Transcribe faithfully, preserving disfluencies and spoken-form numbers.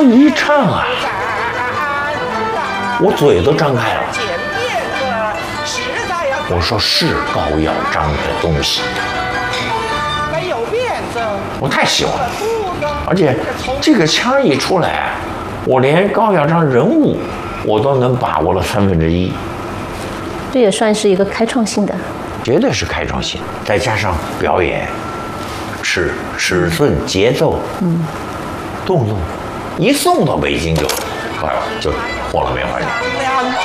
他一唱啊，我嘴都张开了。我说是高耀章的东西，我太喜欢了。而且这个腔一出来，我连高耀章人物我都能把握了三分之一。 这也算是一个开创性的， 绝对是开创性，再加上表演，尺尺寸、节奏，嗯，动作，一送到北京就，哎呦，就火了没法讲。